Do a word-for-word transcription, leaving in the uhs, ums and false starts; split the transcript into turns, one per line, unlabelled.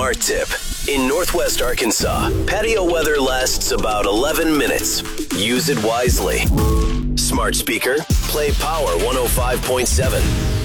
Smart Tip. In Northwest Arkansas, patio weather lasts about eleven minutes. Use it wisely. Smart speaker, play Power one oh five point seven.